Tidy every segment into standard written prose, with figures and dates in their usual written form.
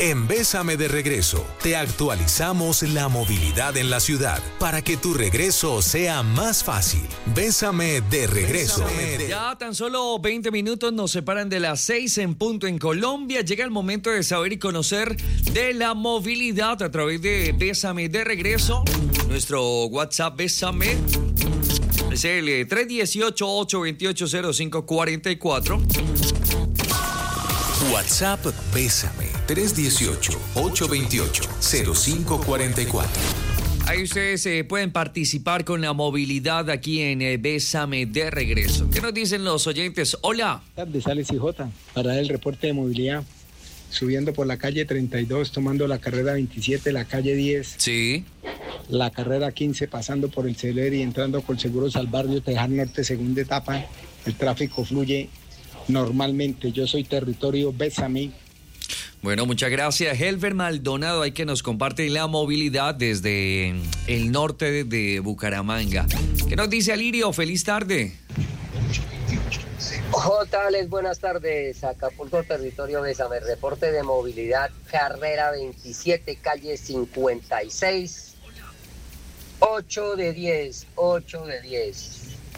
En Bésame de Regreso, te actualizamos la movilidad en la ciudad para que tu regreso sea más fácil. Bésame de Regreso. Ya tan solo 20 minutos nos separan de las 6 en punto en Colombia. Llega el momento de saber y conocer de la movilidad a través de Bésame de Regreso. Nuestro WhatsApp Bésame es el 318-828-0544. WhatsApp Bésame 318-828-0544. Ahí ustedes pueden participar con la movilidad aquí en Bésame de Regreso. ¿Qué nos dicen los oyentes? Hola. De Sales y J, para dar el reporte de movilidad. Subiendo por la calle 32, tomando la carrera 27, la calle 10. Sí. La carrera 15, pasando por el Celer y entrando con Seguros al barrio Tejar Norte, segunda etapa. El tráfico fluye normalmente. Yo soy territorio Bésame. Bueno, muchas gracias. Helber Maldonado, hay que nos comparte la movilidad desde el norte de Bucaramanga. ¿Qué nos dice Alirio? Feliz tarde. J. Alex, buenas tardes. Acapulco, territorio Bésame. Reporte de movilidad, carrera 27, calle 56. 8 de 10, 8 de 10.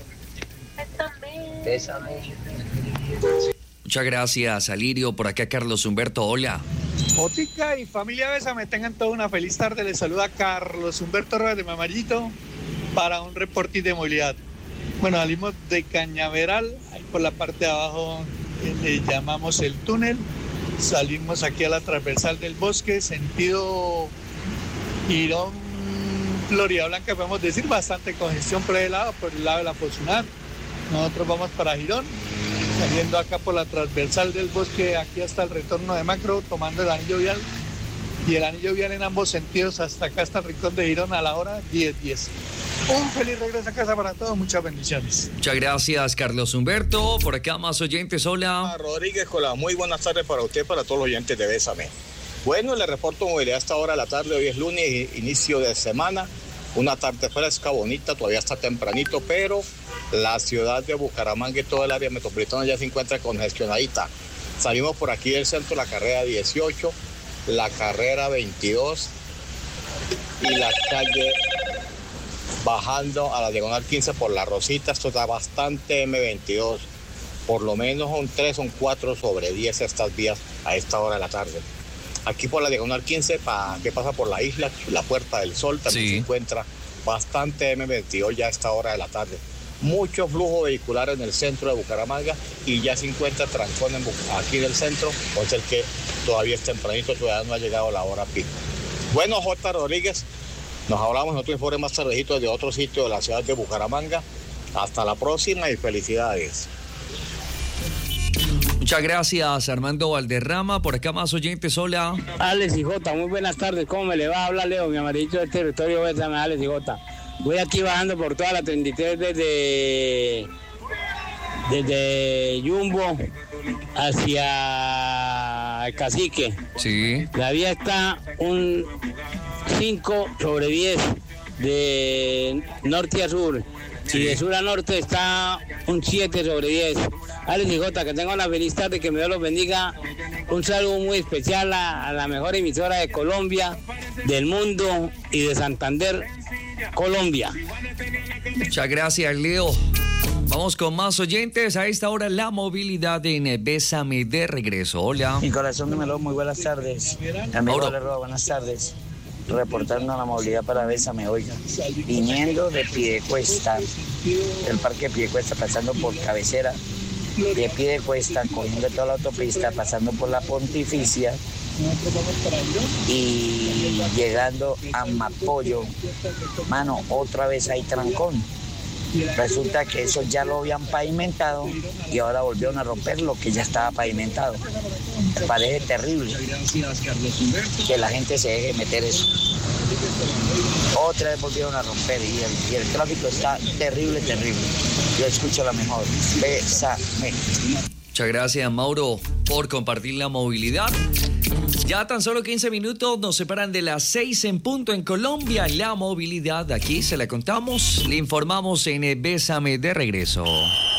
Bésame. Muchas gracias, Alirio. Por acá, Carlos Humberto, hola. Otica y familia Bésame, tengan toda una feliz tarde. Les saluda Carlos Humberto Rojas de Mamarillito para un reporte de movilidad. Bueno, salimos de Cañaveral, ahí por la parte de abajo le llamamos el túnel. Salimos aquí a la transversal del Bosque, sentido Girón, Florida Blanca, podemos decir, bastante congestión por el lado de la Fortunat. Nosotros vamos para Girón, saliendo acá por la transversal del Bosque, aquí hasta el retorno de Macro, tomando el anillo vial. Y el anillo vial en ambos sentidos, hasta acá, hasta el rincón de Girón, a la hora 10:10. Un feliz regreso a casa para todos, muchas bendiciones. Muchas gracias, Carlos Humberto. Por acá más oyentes, hola. Rodríguez, hola, muy buenas tardes para usted, para todos los oyentes de Bésame. Bueno, le reporto movilidad a esta hora de la tarde, hoy es lunes, inicio de semana, una tarde fresca, bonita, todavía está tempranito, pero la ciudad de Bucaramanga y todo el área metropolitana ya se encuentra congestionadita. Salimos por aquí del centro, la carrera 18, la carrera 22 y la calle bajando a la diagonal 15 por la Rosita. Esto está bastante M22, por lo menos son 3, son 4 sobre 10 estas vías a esta hora de la tarde. Aquí por la diagonal 15, que pasa por la isla, la Puerta del Sol, también se encuentra bastante M22 ya a esta hora de la tarde. Mucho flujo vehicular en el centro de Bucaramanga y ya se encuentra trancón aquí en el centro, por ser que todavía es tempranito, todavía no ha llegado la hora pico. Bueno, J. Rodríguez, nos hablamos en otro informe más tardecito de otro sitio de la ciudad de Bucaramanga. Hasta la próxima y felicidades. Muchas gracias, Armando Valderrama. Por acá más oyentes, hola. Alex y J, muy buenas tardes. ¿Cómo me le va? Habla Leo, mi amarillito del territorio Bésame, Alex y J. Voy aquí bajando por toda la 33 desde Jumbo hacia el Cacique. Sí. La vía está un 5 sobre 10 de norte a sur. Sí. Y de sur a norte está un 7 sobre 10. Alex y J, que tengan una feliz tarde, que Dios los bendiga. Un saludo muy especial a la mejor emisora de Colombia, del mundo y de Santander, Colombia. Muchas gracias, Leo. Vamos con más oyentes. A esta hora la movilidad en Bésame de Regreso. Hola. Mi corazón de melón, muy buenas tardes. Amigo Leroy, buenas tardes. Reportando la movilidad para Bésame, oiga. Viniendo de Piedecuesta, del parque Piedecuesta, pasando por Cabecera, de Piedecuesta, cogiendo toda la autopista, pasando por la Pontificia y llegando a Mapollo. Mano, otra vez hay trancón. Resulta que eso ya lo habían pavimentado y ahora volvieron a romper lo que ya estaba pavimentado. Me parece terrible que la gente se deje meter eso. Otra vez volvieron a romper y el tráfico está terrible, terrible. Yo escucho la mejor. Bésame. Muchas gracias, Mauro, por compartir la movilidad. Ya tan solo 15 minutos nos separan de las 6 en punto en Colombia. La movilidad aquí se la contamos, le informamos en Bésame de Regreso.